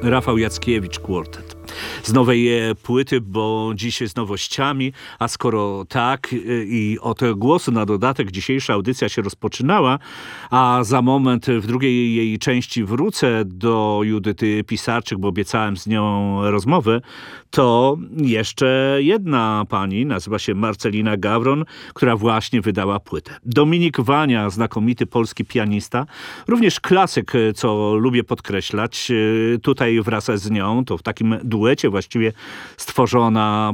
Rafał Jackiewicz Quartet. Z nowej płyty, bo dziś z nowościami, a skoro tak i od głosu na dodatek dzisiejsza audycja się rozpoczynała, a za moment w drugiej jej części wrócę do Judyty Pisarczyk, bo obiecałem z nią rozmowę, to jeszcze jedna pani, nazywa się Marcelina Gawron, która właśnie wydała płytę. Dominik Wania, znakomity polski pianista, również klasyk, co lubię podkreślać, tutaj wraz z nią, to w takim duecie właściwie stworzona